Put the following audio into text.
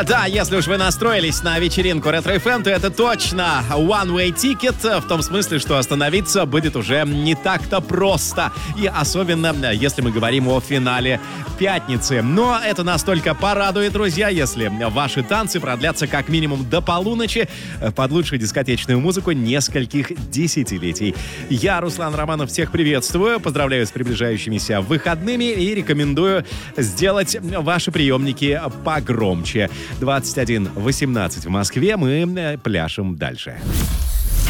Да, если уж вы настроились на вечеринку Ретро FM, то это точно one-way ticket, в том смысле, что остановиться будет уже не так-то просто. И особенно, если мы говорим о финале пятницы. Но это настолько порадует, друзья, если ваши танцы продлятся как минимум до полуночи под лучшую дискотечную музыку нескольких десятилетий. Я, Руслан Романов, всех приветствую, поздравляю с приближающимися выходными и рекомендую сделать ваши приемники погромче. 21:18 в Москве, мы пляшем дальше.